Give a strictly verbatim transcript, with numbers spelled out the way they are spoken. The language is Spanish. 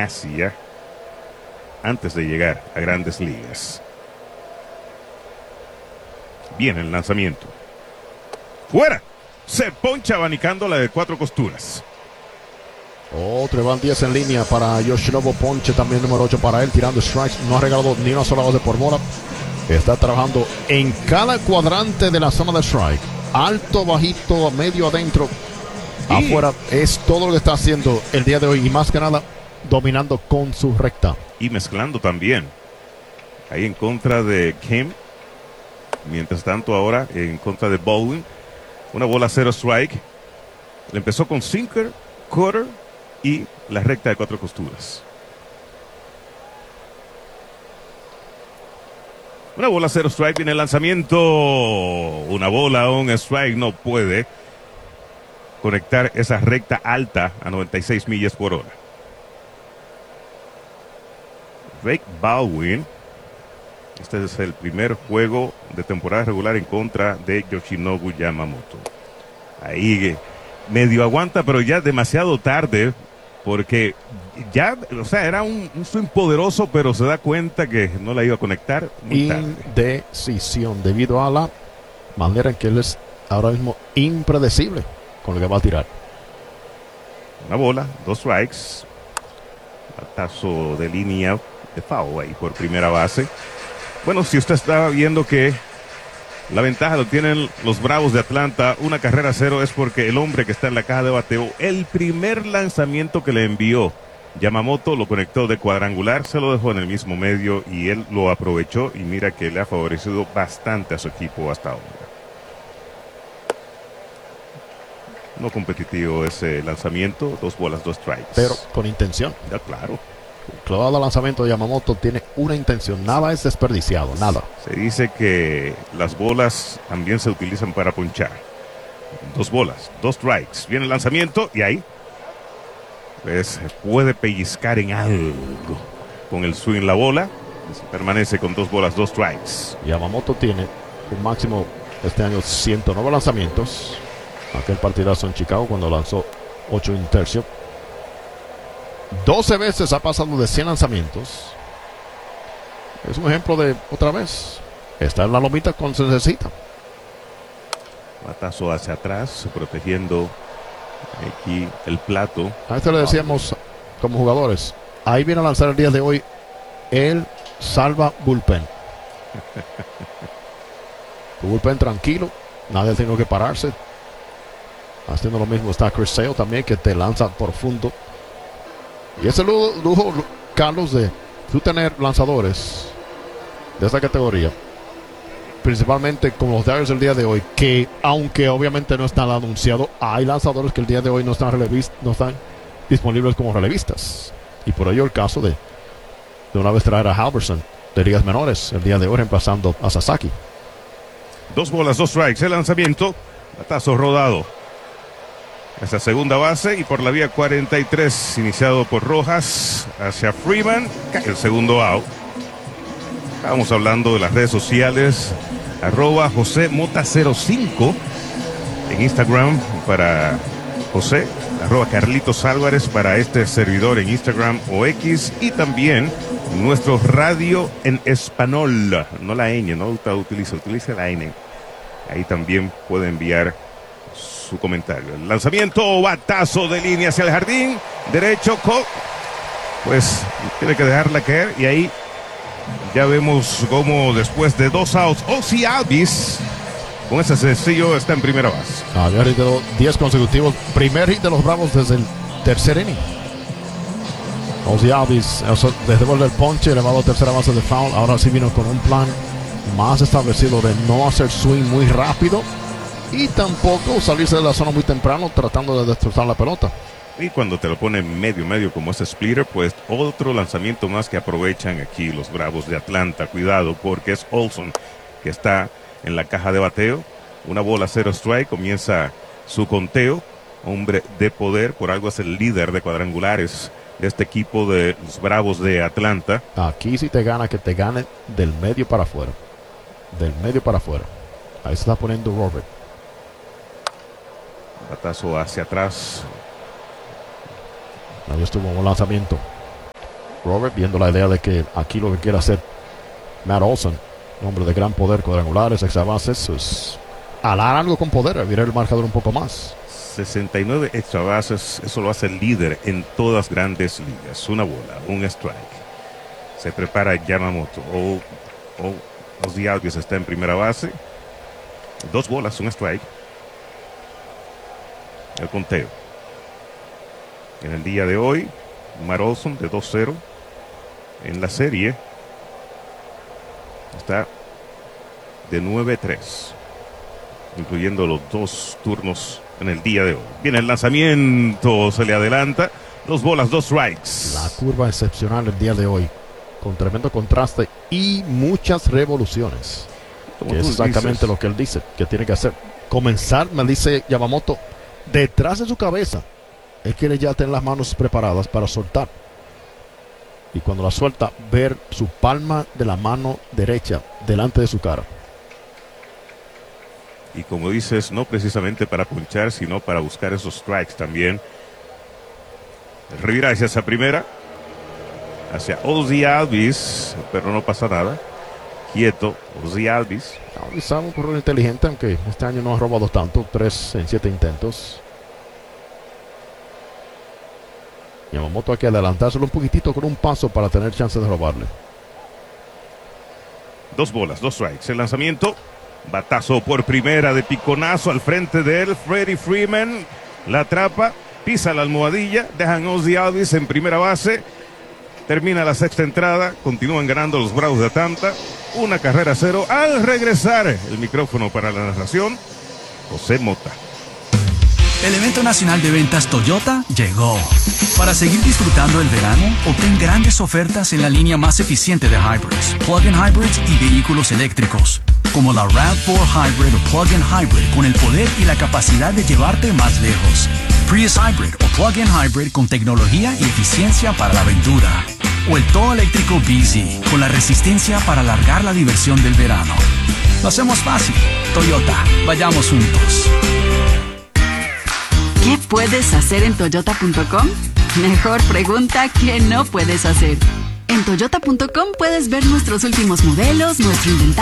Asia antes de llegar a Grandes Ligas. Viene el lanzamiento. ¡Fuera! Se poncha abanicando la de cuatro costuras. Otro van diez en línea para Yoshinobu Ponche, también número ocho para él, tirando strikes. No ha regalado ni una sola base por bola. Está trabajando en cada cuadrante de la zona de strike. Alto, bajito, medio, adentro, y afuera. Es todo lo que está haciendo el día de hoy. Y más que nada, dominando con su recta. Y mezclando también. Ahí en contra de Kim. Mientras tanto ahora en contra de Baldwin. Una bola cero strike. Le empezó con sinker, cutter y la recta de cuatro costuras. Una bola cero strike, viene el lanzamiento. Una bola un strike, no puede conectar esa recta alta a noventa y seis millas por hora. Drake Baldwin. Este es el primer juego de temporada regular en contra de Yoshinobu Yamamoto. Ahí medio aguanta, pero ya demasiado tarde, porque ya, o sea, era un, un swing poderoso, pero se da cuenta que no la iba a conectar muy tarde. Indecisión, debido a la manera en que él es ahora mismo impredecible con lo que va a tirar. Una bola, dos strikes. Batazo de línea de foul ahí por primera base. Bueno, si usted estaba viendo que la ventaja lo tienen los Bravos de Atlanta, una carrera cero, es porque el hombre que está en la caja de bateo, el primer lanzamiento que le envió Yamamoto lo conectó de cuadrangular, se lo dejó en el mismo medio y él lo aprovechó y mira que le ha favorecido bastante a su equipo hasta ahora. No competitivo ese lanzamiento, dos bolas, dos strikes. Pero con intención. Ya, claro. Clavado lanzamiento de Yamamoto tiene una intención, nada es desperdiciado, nada. Se dice que las bolas también se utilizan para ponchar. Dos bolas, dos strikes, viene el lanzamiento y ahí pues puede pellizcar en algo con el swing la bola. Permanece con dos bolas, dos strikes. Yamamoto tiene un máximo este año ciento nueve lanzamientos. Aquel partidazo en Chicago cuando lanzó ocho y un tercio. doce veces ha pasado de cien lanzamientos. Es un ejemplo de, otra vez, está en la lomita cuando se necesita. Batazo hacia atrás, protegiendo aquí el plato. A esto le decíamos como jugadores, ahí viene a lanzar el día de hoy el salva bullpen. Tu bullpen tranquilo, nadie tiene que pararse. Haciendo lo mismo está Chris Sale también, que te lanza profundo. Y ese lujo, lujo, Carlos, de tú tener lanzadores de esta categoría, principalmente como los Dodgers del día de hoy, que aunque obviamente no están anunciados, hay lanzadores que el día de hoy no están, relevis, no están disponibles como relevistas. Y por ello el caso de de una vez traer a Halverson de ligas menores el día de hoy, reemplazando a Sasaki. Dos bolas, dos strikes, el lanzamiento, batazo rodado. Esa segunda base y por la vía cuarenta y tres, iniciado por Rojas hacia Freeman, el segundo out. Estábamos hablando de las redes sociales, arroba José Mota cero cinco en Instagram para José, arroba Carlitos Álvarez para este servidor en Instagram o X, y también nuestro radio en español, no la ñ, no utiliza, utiliza la N. Ahí también puede enviar su comentario. El lanzamiento, batazo de línea hacia el jardín derecho, pues tiene que dejarla caer y ahí ya vemos cómo después de dos outs Ozzie Albies con ese sencillo está en primera base. Había hit diez consecutivos, primer hit de los Bravos desde el tercer inning. Ozzie Albies desde el ponche elevado a tercera base de foul, ahora sí vino con un plan más establecido de no hacer swing muy rápido y tampoco salirse de la zona muy temprano tratando de destrozar la pelota. Y cuando te lo pone medio, medio como ese splitter, pues otro lanzamiento más que aprovechan aquí los Bravos de Atlanta. Cuidado porque es Olson que está en la caja de bateo. Una bola, cero strike, comienza su conteo. Hombre de poder, por algo es el líder de cuadrangulares de este equipo de los Bravos de Atlanta. Aquí si te gana, que te gane del medio para afuera. Del medio para afuera. Ahí se está poniendo Robert. Batazo hacia atrás. Ahí estuvo un lanzamiento. Robert, viendo la idea de que aquí lo que quiere hacer Matt Olson, hombre de gran poder, cuadrangulares, extra bases, es alar algo con poder, virar el marcador un poco más. sesenta y nueve extra bases, eso lo hace el líder en todas grandes ligas. Una bola, un strike. Se prepara Yamamoto. O, o Ozzy Albies está en primera base. Dos bolas, un strike. El conteo. En el día de hoy, Matt Olson de dos cero en la serie está de nueve tres, incluyendo los dos turnos en el día de hoy. Viene el lanzamiento, se le adelanta. Dos bolas, dos strikes. La curva excepcional el día de hoy, con tremendo contraste y muchas revoluciones. Que es exactamente dices. lo que él dice que tiene que hacer. Comenzar, me dice Yamamoto, detrás de su cabeza. Él quiere ya tener las manos preparadas para soltar. Y cuando la suelta, ver su palma de la mano derecha delante de su cara. Y como dices, no precisamente para punchar, sino para buscar esos strikes también. Revira hacia esa primera. Hacia Ozzy Albies, pero no pasa nada. Quieto, Ozzy Albies. Quizá un corredor inteligente, aunque este año no ha robado tanto. Tres en siete intentos. Yamamoto hay que adelantárselo un poquitito con un paso para tener chance de robarle. Dos bolas, dos strikes. El lanzamiento. Batazo por primera de piconazo al frente de él. Freddie Freeman la atrapa. Pisa la almohadilla. Dejan Ozzy Albies en primera base. Termina la sexta entrada. Continúan ganando los Bravos de Atlanta. Una carrera a cero. Al regresar el micrófono para la narración, José Mota. El evento nacional de ventas Toyota llegó. Para seguir disfrutando el verano, obtén grandes ofertas en la línea más eficiente de hybrids, plug-in hybrids y vehículos eléctricos, como la RAV cuatro Hybrid o plug-in hybrid con el poder y la capacidad de llevarte más lejos. Prius Hybrid o plug-in hybrid con tecnología y eficiencia para la aventura. O el todo eléctrico B Z con la resistencia para alargar la diversión del verano. Lo hacemos fácil. Toyota, vayamos juntos. ¿Qué puedes hacer en toyota punto com? Mejor pregunta, ¿qué no puedes hacer? En toyota punto com puedes ver nuestros últimos modelos, nuestro inventario